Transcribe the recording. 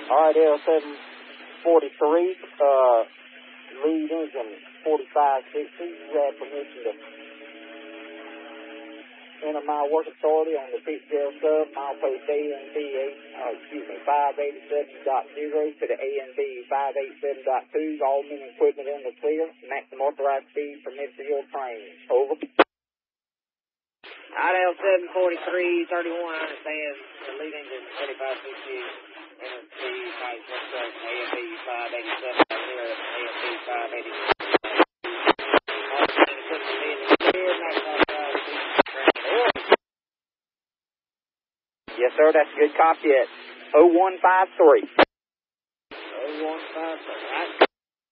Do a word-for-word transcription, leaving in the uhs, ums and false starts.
All right, L seven forty-three, uh, lead engine forty-five sixty. You have permission to enter my work authority on the Fitzgerald sub, milepost A N B eight, uh, excuse me, five eighty-seven point zero to the A N B five eighty-seven point two. All men and equipment in the clear. Maximum authorized speed permitted for your train. Over. I L seven forty-three thirty-one, I understand the lead engine forty-five sixty. Enter the nice what's up, A N B five eighty-seven point zero, A N B five eighty-seven. All men and equipment in the clear. Maximum authorized speed. Yes, sir, that's a good copy at oh one five three. oh one five three.